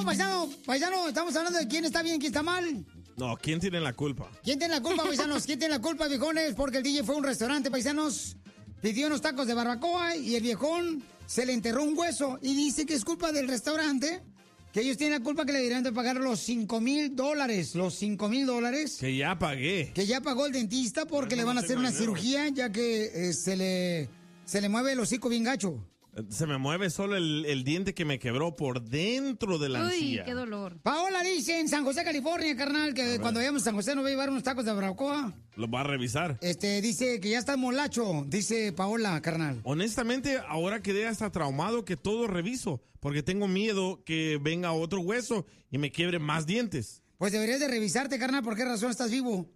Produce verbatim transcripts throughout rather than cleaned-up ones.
no, paisano, paisano, estamos hablando de quién está bien, quién está mal. No, ¿quién tiene la culpa? ¿Quién tiene la culpa, paisanos? ¿Quién tiene la culpa, viejones? Porque el D J fue a un restaurante, paisanos, pidió unos tacos de barbacoa y el viejón se le enterró un hueso y dice que es culpa del restaurante, que ellos tienen la culpa que le deberían de pagar los cinco mil dólares, los cinco mil dólares. Que ya pagué. Que ya pagó el dentista porque no, le van a hacer una dinero. cirugía ya que eh, se le se le mueve el hocico bien gacho. Se me mueve solo el, el diente que me quebró por dentro de la Uy, encía. Uy, qué dolor. Paola dice en San José, California, carnal, que cuando vayamos a San José nos va a llevar unos tacos de barbacoa. Los va a revisar. Este, dice que ya está molacho, dice Paola, carnal. Honestamente, ahora quedé hasta traumado que todo reviso, porque tengo miedo que venga otro hueso y me quiebre más dientes. Pues deberías de revisarte, carnal, ¿por qué razón estás vivo?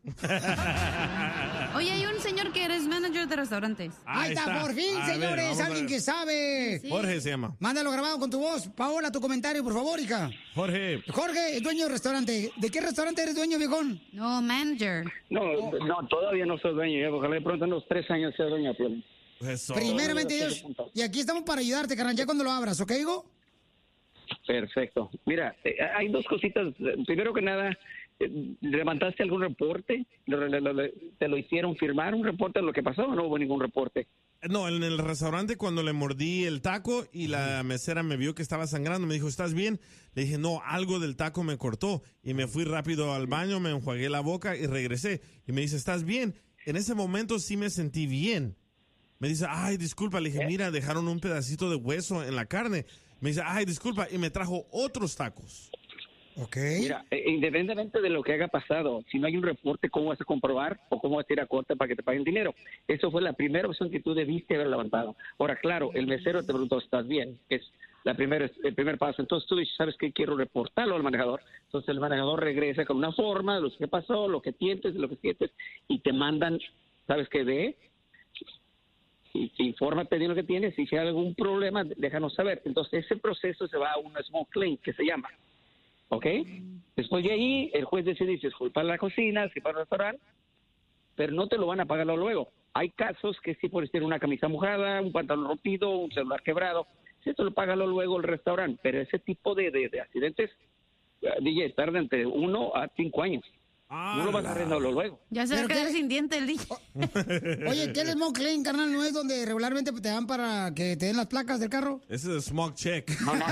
Oye, hay un señor que eres manager de restaurantes. Ahí está, está. por fin, a señores, ver, alguien que sabe. Sí. Jorge se llama. Mándalo grabado con tu voz. Paola, tu comentario, por favor, hija. Jorge. Jorge, dueño del restaurante. ¿De qué restaurante eres dueño, viejón? No, manager. No, oh. no, todavía no soy dueño. Ya, ojalá de pronto en los tres años sea dueño. Eso. Primeramente, Dios. Y aquí estamos para ayudarte, carnal, ya cuando lo abras, ¿ok, Higo? Perfecto. Mira, eh, hay dos cositas. Primero que nada, eh, ¿levantaste algún reporte? ¿Te lo hicieron firmar un reporte de lo que pasó o no hubo ningún reporte? No, en el restaurante cuando le mordí el taco y la mesera me vio que estaba sangrando, me dijo, ¿estás bien? Le dije, no, algo del taco me cortó. Y me fui rápido al baño, me enjuagué la boca y regresé. Y me dice, ¿estás bien? En ese momento sí me sentí bien. Me dice, ay, disculpa. Le dije, mira, dejaron un pedacito de hueso en la carne. Me dice, ay, disculpa. Y me trajo otros tacos. Ok. Mira, eh, independientemente de lo que haya pasado, si no hay un reporte, ¿cómo vas a comprobar o cómo vas a ir a corte para que te paguen dinero? Eso fue la primera opción que tú debiste haber levantado. Ahora, claro, el mesero te preguntó, ¿estás bien? Es la primera, el primer paso. Entonces tú dices, ¿sabes qué? Quiero reportarlo al manejador. Entonces el manejador regresa con una forma de lo que pasó, lo que sientes, lo que sientes, y te mandan, ¿sabes qué? De... Y, infórmate de lo que tienes, si hay algún problema, déjanos saber. Entonces ese proceso se va a un small claim que se llama, ¿ok? Después de ahí el juez decide si disculpar la cocina, si para el restaurante, pero no te lo van a pagar luego. Hay casos que sí puedes tener una camisa mojada, un pantalón rompido, un celular quebrado, si esto lo paga luego el restaurante, pero ese tipo de, de, de accidentes, uh, D J, tarda entre uno a cinco años. Ah, no lo vas a arreglarlo luego. Ya se va a quedar sin diente el día. Oye, ¿qué es el smoke claim, carnal? ¿No es donde regularmente te dan para que te den las placas del carro? Ese es el smoke check. No, no.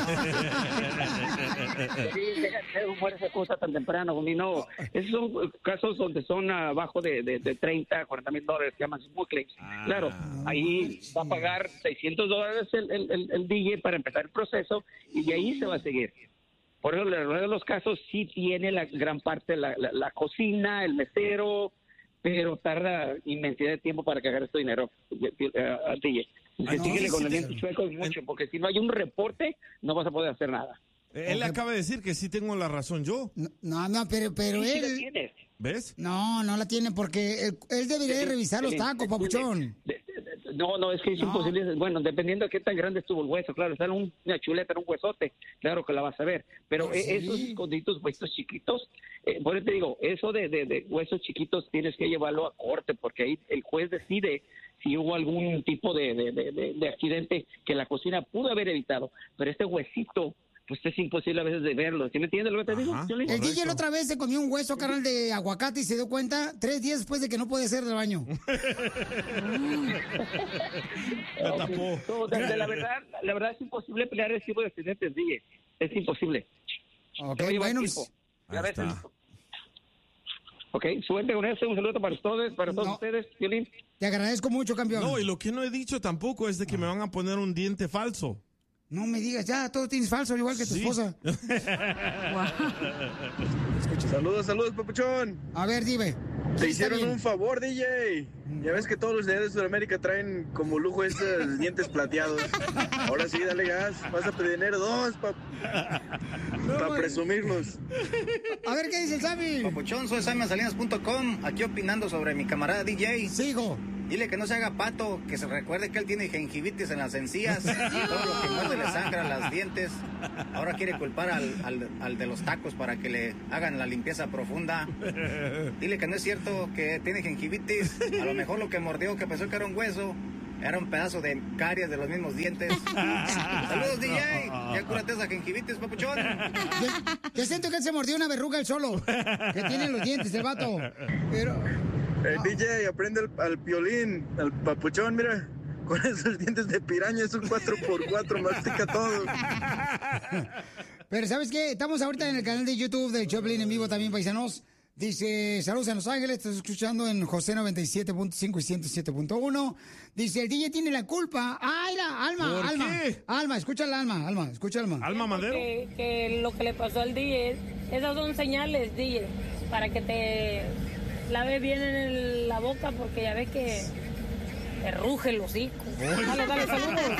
Sí, deja de hacer esa cosa tan temprano. No, esos son casos donde son abajo de, de, de treinta, cuarenta mil dólares, que llaman smoke claims. Ah. Claro, ahí va a pagar seiscientos dólares el, el, el, el D J para empezar el proceso y de ahí se va a seguir. Por eso, en la mayoría de los casos, sí tiene la gran parte la, la, la cocina, el mesero, pero tarda inmensidad de tiempo para cagar este dinero al D J. Se sigue con el diente chueco mucho, porque si no hay un reporte, no vas a poder hacer nada. Él acaba de decir que sí tengo la razón yo. No, no, pero, pero sí, él... Sí la tienes. ¿Ves? No, no la tiene porque él, él debería de revisar los tacos, papuchón. No, no, es que es no. imposible. Bueno, dependiendo de qué tan grande estuvo el hueso, claro, está en un, una chuleta, en un huesote, claro que la vas a ver. Pero ¿sí? esos escondiditos, huesos chiquitos, eh, por eso te digo, eso de, de, de huesos chiquitos tienes que llevarlo a corte, porque ahí el juez decide si hubo algún tipo de, de, de, de, de accidente que la cocina pudo haber evitado. Pero este huesito, pues es imposible a veces de verlo. ¿Sí me entiendes lo que te digo? Ajá, el D J la otra vez se comió un hueso, carnal, de aguacate y se dio cuenta tres días después de que no podía hacer del baño. Okay. So, de, de la verdad, la verdad es imposible pelear ese tipo de accidentes, D J. Es imposible. Ok, bueno. Pues, ya ves. Ok, suerte con eso. Un saludo para todos, para todos no. ustedes, Violín. Te agradezco mucho, campeón. No, y lo que no he dicho tampoco es de que ah. me van a poner un diente falso. No me digas, ya, todo tienes falso, igual que tu sí. esposa. Saludos, saludos, papuchón. A ver, dime. Te hicieron un favor, D J. Ya ves que todos los dientes de Sudamérica traen como lujo estos dientes plateados. Ahora sí, dale gas. Vas a pedir dos para no, pa presumirlos. A ver, ¿qué dice el Sammy? Papuchón, soy Sammy Salinas punto com. Aquí opinando sobre mi camarada D J. Sigo. Dile que no se haga pato, que se recuerde que él tiene gingivitis en las encías, todo lo que muerde le sangra las dientes. Ahora quiere culpar al, al, al de los tacos para que le hagan la limpieza profunda. Dile que no es cierto que tiene gingivitis, a lo mejor lo que mordió, que pensó que era un hueso, Era un pedazo de caries de los mismos dientes. Saludos, D J. Ya cúrate esa gingivitis, papuchón. Yo, yo siento que él se mordió una verruga él solo. Que tiene los dientes el vato. Pero... Eh, D J, aprende al, al piolín, al papuchón, mira. Con esos dientes de piraña es un cuatro por cuatro, mastica todo. Pero ¿sabes qué? Estamos ahorita en el canal de YouTube de Choplin en vivo también, paisanos. Dice, saludos en Los Ángeles, estás escuchando en José noventa y siete punto cinco y ciento siete punto uno. Dice, el D J tiene la culpa. ¡Ay, la Alma, ¿Por Alma! qué? Alma, escucha la Alma, Alma, escucha Alma. ¿Alma Madero? Que, que lo que le pasó al D J, esas son señales, D J, para que te lave bien en el- la boca, porque ya ves que te ruge el hocico. Dale, dale, saludos.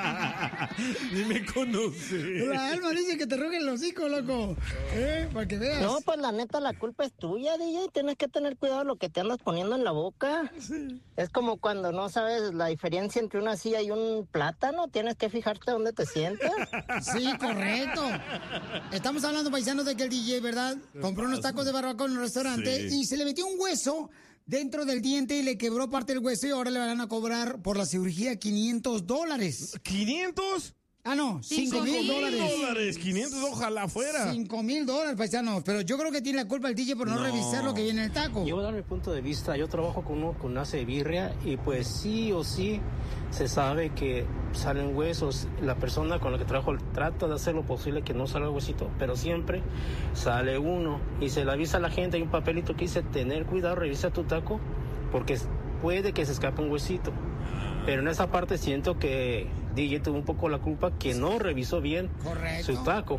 Ni me conoce. La Alma dice que te ruge el hocico, loco. ¿Eh? Para que veas. No, pues la neta, la culpa es tuya, D J. Tienes que tener cuidado de lo que te andas poniendo en la boca. Es como cuando no sabes la diferencia entre una silla y un plátano. Tienes que fijarte dónde te sientas. Sí, correcto. Estamos hablando, paisanos, de que el D J, ¿verdad? Compró unos tacos de barbacoa en un restaurante Sí. y se le metió un hueso dentro del diente y le quebró parte del hueso y ahora le van a cobrar por la cirugía quinientos dólares. ¿quinientos? Ah, no, cinco mil dólares. dólares. quinientos, ojalá fuera. cinco mil dólares, paisanos. Pero yo creo que tiene la culpa el D J por no, No. revisar lo que viene en el taco. Yo voy a dar mi punto de vista. Yo trabajo con uno con nace de birria y pues sí o sí se sabe que salen huesos. La persona con la que trabajo trata de hacer lo posible que no salga huesito, pero siempre sale uno y se le avisa a la gente. Hay un papelito que dice tener cuidado, revisa tu taco porque puede que se escape un huesito. Pero en esa parte siento que D J tuvo un poco la culpa que no revisó bien Correcto. su taco.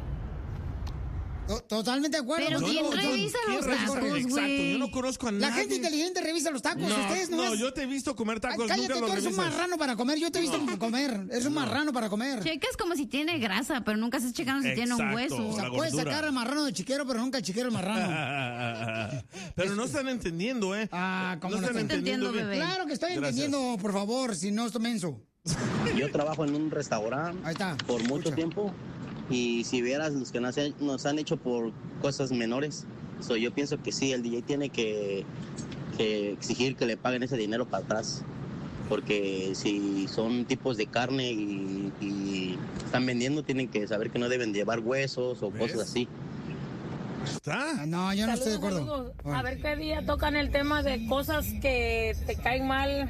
To- Totalmente de acuerdo. Pero Yo ¿quién no- yo- revisa ¿Quién los revisa? tacos, Exacto, güey? yo no conozco a La nadie. gente inteligente revisa los tacos. No, Ustedes no. no, yo te he visto comer tacos, Ay, cállate, nunca los tú eres un revisas. marrano para comer. Yo te he visto comer. Eres un marrano para comer. Checas como si tiene grasa, pero nunca estás checando si tiene un Exacto. hueso. O sea, la puedes gordura. sacar al marrano del chiquero, pero nunca el chiquero al marrano. Pero no están entendiendo, ¿eh? Ah, ¿cómo no no están están entendiendo entendiendo, bien. bebé? Claro que estoy Gracias. entendiendo, por favor, si no estoy menso. Yo trabajo en un restaurante Ahí está. por mucho Escucha. tiempo y si vieras los que nos han, nos han hecho por cosas menores, so, yo pienso que sí, el D J tiene que, que exigir que le paguen ese dinero para atrás, porque si son tipos de carne y, y están vendiendo, tienen que saber que no deben llevar huesos o ¿Ves? cosas así. ¿Está? Ah, no, yo no estoy de Saludos, acuerdo. saludos. A ver qué día tocan el tema de cosas que te caen mal,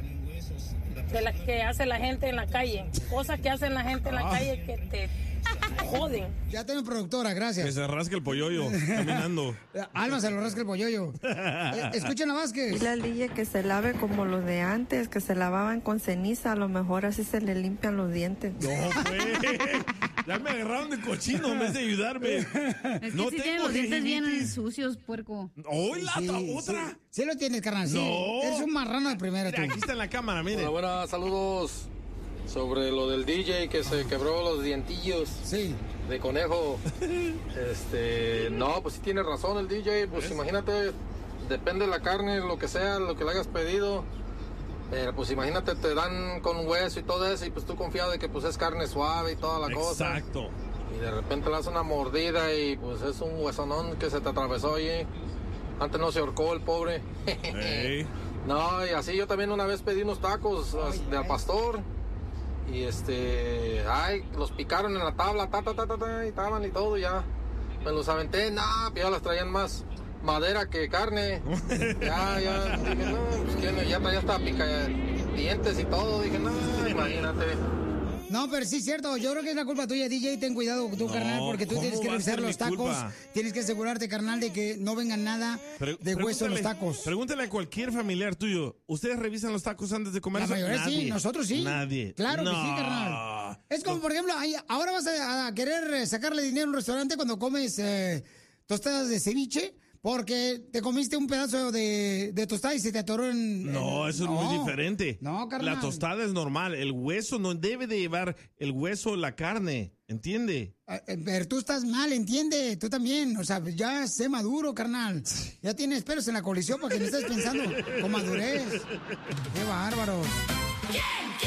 de las que hace la gente en la calle. Cosas que hacen la gente en la Ah. calle que te joden. Ya tengo productora, Que gracias. se rasque el polloyo caminando. Alma se lo rasca el polloyo. Eh, Escuchen a Vázquez. Dile al D J que se lave como los de antes, que se lavaban con ceniza, a lo mejor así se le limpian los dientes. No, pues. Ya me agarraron de cochino en vez de ayudarme. Es que no sí tengo tienen los dientes bien gingivitis. sucios, puerco. ¡Oh, la Sí, otra! Sí, sí lo tienes, carnal. Sí. No. Eres un marrano de primera, tú. Mira, aquí está en la cámara, mire. Hola, buenas, saludos. Sobre lo del D J que se quebró los dientillos Sí. de conejo. Este, no, pues sí tiene razón el D J. Pues imagínate, depende de la carne, lo que sea, lo que le hayas pedido. Pero pues imagínate, te dan con hueso y todo eso, y pues tú confías de que pues es carne suave y toda la cosa. Exacto. Y de repente le das una mordida y pues es un huesonón que se te atravesó allí. Antes no se ahorcó el pobre. Ey. No, y así yo también una vez pedí unos tacos as- de al pastor. Y este, ay, los picaron en la tabla, ta, ta, ta, ta, ta, y estaban y todo, ya. Me los aventé, no, ya las traían más madera que carne. Ya, ya, dije, no, pues que ya traía hasta pica dientes y todo. Dije, no, imagínate. No, pero sí es cierto. Yo creo que es la culpa tuya, D J. Ten cuidado tú, No, carnal, porque tú ¿cómo tienes que va a revisar ser mi los tacos. culpa? Tienes que asegurarte, carnal, de que no vengan nada Pre- de hueso en los pregúntale- tacos. Pregúntale a cualquier familiar tuyo. ¿Ustedes revisan los tacos antes de comer? La mayoría sí, Nadie. nosotros sí. Nadie. Claro que No. sí, carnal. Es como, por ejemplo, ay, ahora vas a, a querer eh, sacarle dinero a un restaurante cuando comes eh, tostadas de ceviche porque te comiste un pedazo de, de tostada y se te atoró en... No, en- eso es no. muy diferente. No, carnal. La tostada es normal. El hueso no debe de llevar el hueso la carne. ¿Entiende? Ah, eh, Pero tú estás mal, entiende, tú también. O sea, ya sé maduro, carnal. Ya tienes pelos en la colisión para que no estés pensando con madurez. Qué bárbaro. ¿Quién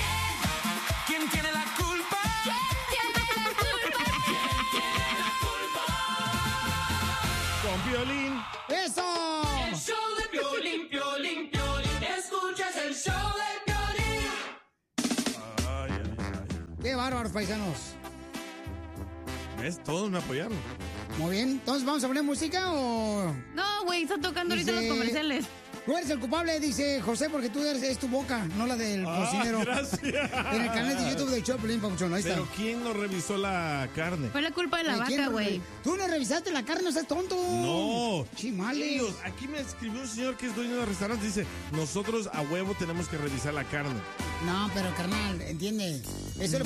tiene la culpa? ¿Quién tiene la culpa? ¿Quién tiene la culpa? Con Piolín. ¡Eso! El show de Piolín, Piolín, Piolín. Escuchas el show de Piolín. Qué bárbaros, paisanos. ¿Ves? Todos me apoyaron. Muy bien, entonces ¿vamos a poner música o...? No, güey, está tocando Dice, ahorita los comerciales. Tú eres el culpable, dice José, porque tú eres es tu boca, no la del Ah, cocinero. gracias. En el canal de YouTube del Choplin, Papuchón, ahí está. Pero ¿quién no revisó la carne? Fue la culpa de la ¿De quién vaca, no güey. re- Tú no revisaste la carne, no seas tonto. No. Chimales. Ellos, aquí me escribió un señor que es dueño del restaurante. Dice, nosotros a huevo tenemos que revisar la carne. No, pero carnal, entiende. Eso le